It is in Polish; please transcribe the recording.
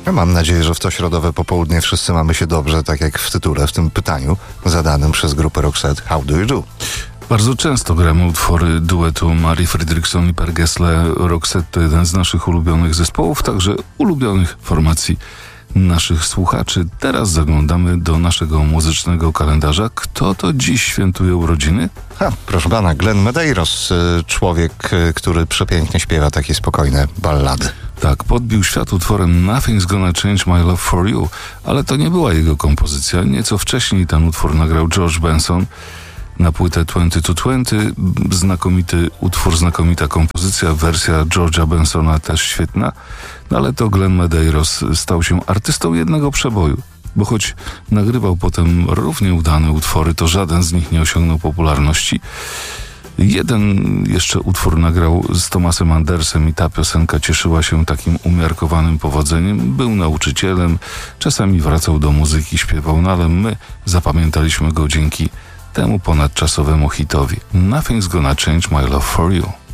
Ja mam nadzieję, że w to środowe popołudnie wszyscy mamy się dobrze, tak jak w tytule, w tym pytaniu zadanym przez grupę Roxette How Do You Do? Bardzo często gramy utwory duetu Mari Fredriksson i Per Gessle. Roxette to jeden z naszych ulubionych zespołów, także ulubionych formacji naszych słuchaczy. Teraz zaglądamy do naszego muzycznego kalendarza. Kto to dziś świętuje urodziny? Proszę pana, Glenn Medeiros, człowiek, który przepięknie śpiewa takie spokojne ballady. Tak, podbił świat utworem Nothing's Gonna Change My Love For You, ale to nie była jego kompozycja. Nieco wcześniej ten utwór nagrał George Benson na płytę 2020. Znakomity utwór, znakomita kompozycja, wersja George'a Bensona też świetna, no ale to Glenn Medeiros stał się artystą jednego przeboju, bo choć nagrywał potem równie udane utwory, to żaden z nich nie osiągnął popularności. Jeden jeszcze utwór nagrał z Thomasem Andersem i ta piosenka cieszyła się takim umiarkowanym powodzeniem. Był nauczycielem, czasami wracał do muzyki, śpiewał, no ale my zapamiętaliśmy go dzięki temu ponadczasowemu hitowi Nothing's Gonna Change My Love For You.